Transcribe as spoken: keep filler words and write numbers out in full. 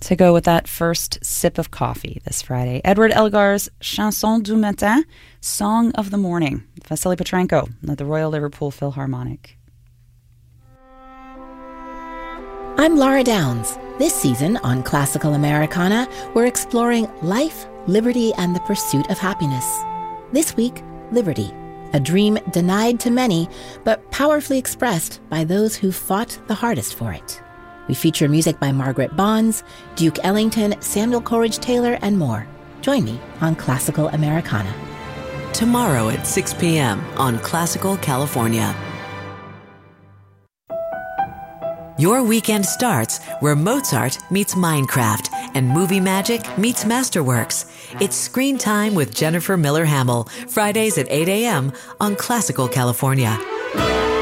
to go with that first sip of coffee this Friday. Edward Elgar's Chanson du Matin, Song of the Morning. Vasily Petrenko at the Royal Liverpool Philharmonic. I'm Laura Downs. This season on Classical Americana, we're exploring life, liberty, and the pursuit of happiness. This week, liberty, a dream denied to many, but powerfully expressed by those who fought the hardest for it. We feature music by Margaret Bonds, Duke Ellington, Samuel Coleridge Taylor, and more. Join me on Classical Americana. Tomorrow at six p.m. on Classical California. Your weekend starts where Mozart meets Minecraft and movie magic meets Masterworks. It's Screen Time with Jennifer Miller Hamill, Fridays at eight a.m. on Classical California.